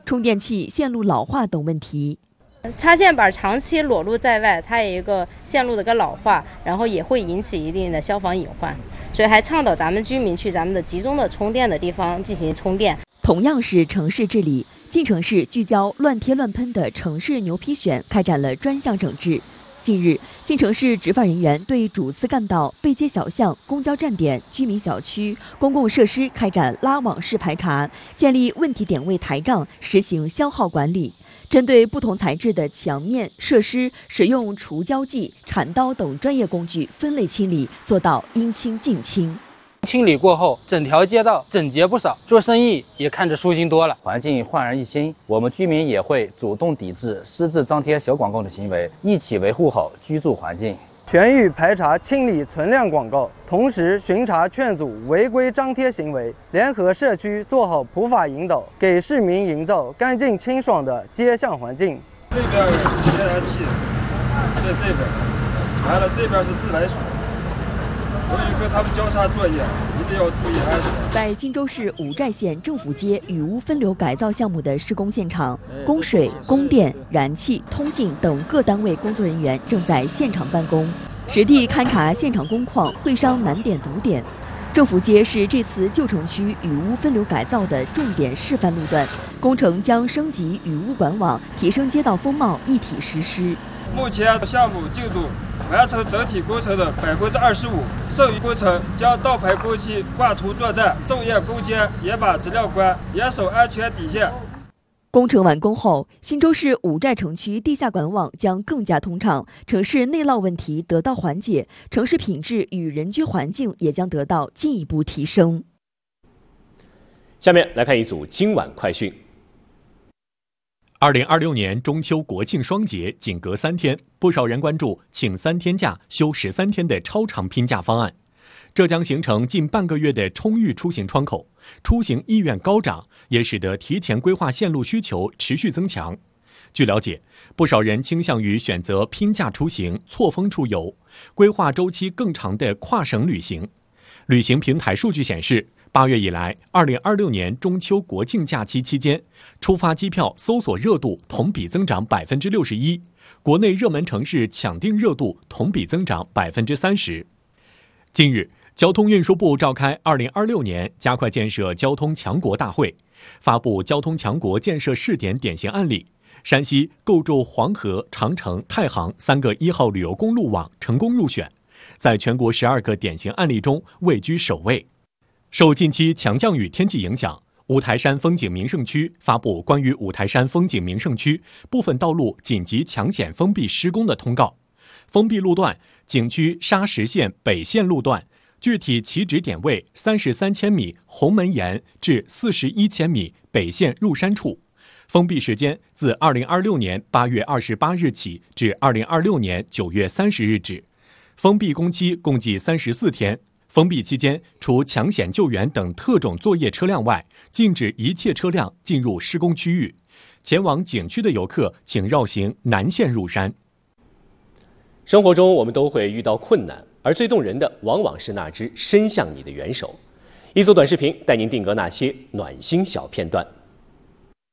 充电器线路老化等问题。 插线板长期裸露在外，它有一个线路的个老化，然后也会引起一定的消防隐患，所以还倡导咱们居民去咱们的集中的充电的地方进行充电。 同样是城市治理，晋城市聚焦乱贴乱喷的城市牛皮癣，开展了专项整治。近日，晋城市执法人员对主次干道、背街小巷、公交站点、居民小区、公共设施开展拉网式排查，建立问题点位台账，实行消耗管理。针对不同材质的墙面设施，使用除胶剂、铲刀等专业工具分类清理，做到应清尽清。 清理过后，整条街道整洁不少，做生意也看着舒心多了。 环境焕然一新，我们居民也会主动抵制私自张贴小广告的行为，一起维护好居住环境。 全域排查清理存量广告，同时巡查劝阻违规张贴行为，联合社区做好普法引导，给市民营造干净清爽的街巷环境。 这边是天然气，在这边，完了这边是自来水。由于跟他们交叉作业，一定要注意安全。 在忻州市五寨县政府街雨污分流改造项目的施工现场，供水、供电、燃气、通信等各单位工作人员正在现场办公，实地勘察现场工况，会商难点堵点。政府街是这次旧城区雨污分流改造的重点示范路段，工程将升级雨污管网，提升街道风貌，一体实施。 目前项目进度完成整体工程的25%，剩余工程将倒排工期、挂图作战，昼夜攻坚，严把质量关，严守安全底线。 工程完工后，忻州市五寨城区地下管网将更加通畅，城市内涝问题得到缓解，城市品质与人居环境也将得到进一步提升。 下面来看一组今晚快讯。2026年中秋国庆双节仅隔3天，不少人关注请3天假休13天的超长拼假方案，这将形成近半个月的充裕出行窗口，出行意愿高涨，也使得提前规划线路需求持续增强。据了解，不少人倾向于选择拼假出行、错峰出游，规划周期更长的跨省旅行。旅行平台数据显示，8月以来，2026年中秋国庆假期期间，出发机票搜索热度同比增长61%，国内热门城市抢订热度同比增长30%。近日，交通运输部召开2026年加快建设交通强国大会，发布交通强国建设试点典型案例。山西构筑黄河、长城、太行3个1号旅游公路网成功入选，在全国12个典型案例中位居首位。受近期强降雨天气影响，五台山风景名胜区发布关于五台山风景名胜区部分道路紧急抢险封闭施工的通告。封闭路段景区沙石线北线路段，具体起止点位33千米红门沿至41千米北线入山处。封闭时间自2026年8月28日起至2026年9月30日止。封闭工期共计34天。封闭期间，除抢险救援等特种作业车辆外，禁止一切车辆进入施工区域。前往景区的游客请绕行南线入山。生活中我们都会遇到困难，而最动人的往往是那只伸向你的援手。一组短视频带您定格那些暖心小片段。